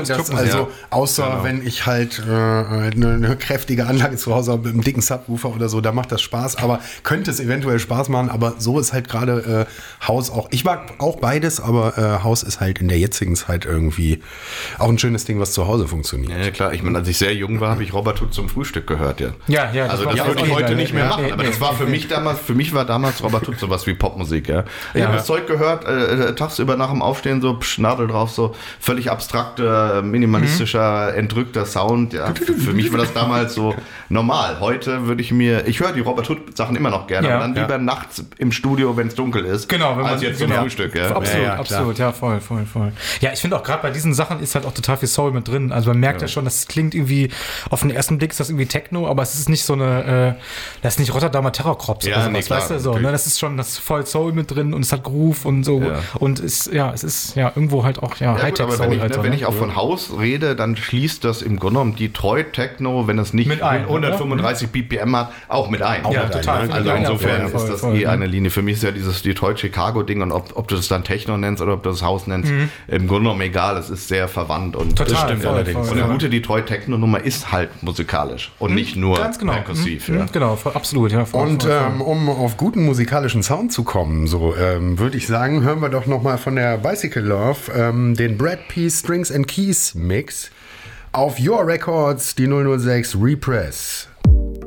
ganz gucken, also außer wenn ich halt eine kräftige Anlage zu Hause habe mit einem dicken Subwoofer oder so, da macht das Spaß, aber könnte es eventuell Spaß machen, aber so ist halt gerade House auch, ich mag auch beides, aber House ist halt in der jetzigen Zeit irgendwie auch ein schönes Ding, was zu Hause funktioniert. Ja, klar, ich meine, als ich sehr jung war, habe ich Robert Hood zum Frühstück gehört, ja. Ja. Also das würde ich heute nicht mehr machen, aber das war für mich war damals Robert Hood sowas wie Popmusik, ja. Ich habe das Zeug gehört, tagsüber nach dem Aufstehen so Nadel drauf, so völlig abstrakter, minimalistischer, entrückter Sound, ja. Für mich war das damals so normal. Heute ich höre die Robert Hood Sachen immer noch gerne, aber dann lieber nachts im Studio, wenn es dunkel ist, als jetzt zum Frühstück, ja. Absolut, ja, voll. Ja, ich finde auch gerade bei diesen Sachen ist halt auch total viel Soul mit drin. Also man merkt ja schon, das klingt irgendwie, auf den ersten Blick ist das irgendwie Techno, aber es ist nicht so eine, das ist nicht Rotterdamer Terrorcrops oder sowas, weißt du, so, ne? Das ist schon, das ist voll Soul mit drin und es hat Groove und so und es ist irgendwo halt auch Hightech-Soul. Wenn ich auch von Haus rede, dann schließt das im Grunde genommen Detroit Techno, wenn es nicht 135 BPM hat, auch mit ein. Ja, total. Also insofern ist das eine Linie. Für mich ist ja dieses Detroit-Chicago-Ding und ob du das dann Techno nennst oder ob du das Haus nennst, im Grunde genommen egal, es ist sehr verwandt und total, das stimmt voll, allerdings. Und eine gute Detroit-Techno-Nummer ist halt musikalisch und nicht nur perkussiv. Genau, absolut, ja. Und um auf guten musikalischen Sound zu kommen, so würde ich sagen, hören wir doch nochmal von der Bicycle Love den Brad P. Strings and Keys Mix auf Your Records, die 006 Repress.